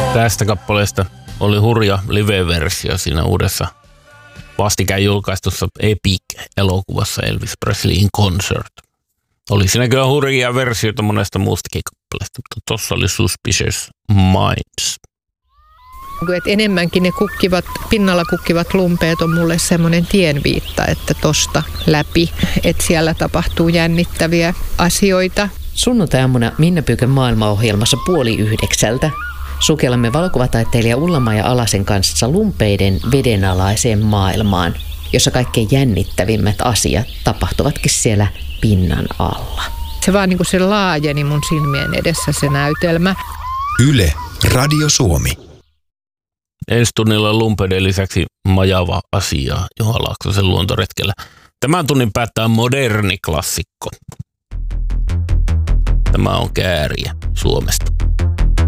Tästä kappaleesta oli hurja live-versio siinä uudessa vastikään julkaistussa Epic-elokuvassa Elvis Presley in Concert. Oli siinä kyllä hurjia versioita monesta muustakin kappaleesta, mutta tossa oli Suspicious Minds. Että enemmänkin ne pinnalla kukkivat lumpeet on mulle semmoinen tienviitta, että tosta läpi, että siellä tapahtuu jännittäviä asioita. Sunnuntai-aamuna Minna Pyykön maailmaohjelmassa 8:30 sukellamme valokuvataiteilija Ulla-Maija Alasen kanssa lumpeiden vedenalaiseen maailmaan, jossa kaikkein jännittävimmät asiat tapahtuvatkin siellä pinnan alla. Se vaan niin kuin se laajeni mun silmien edessä se näytelmä. Yle, Radio Suomi. Ensi tunnilla lumpeiden lisäksi majava asia Juha Laaksosen luontoretkellä. Tämän tunnin päättää moderni klassikko. Tämä on Kääriä Suomesta.